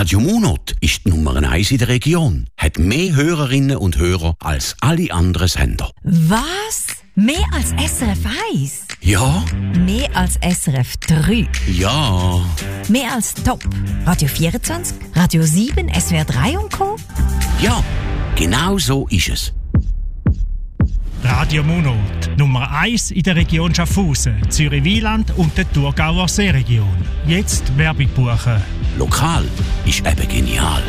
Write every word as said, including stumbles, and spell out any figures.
Radio Monat ist die Nummer eins in der Region. Hat mehr Hörerinnen und Hörer als alle anderen Sender. Was? Mehr als S R F eins? Ja. Mehr als S R F drei? Ja. Mehr als Top? Radio vierundzwanzig? Radio sieben? S W R drei und Co.? Ja, genau so ist es. Radio Monat, Nummer eins in der Region Schaffhausen, Zürich-Wieland und der Thurgauer Seeregion. Jetzt Werbung buchen. Lokal ist eben genial.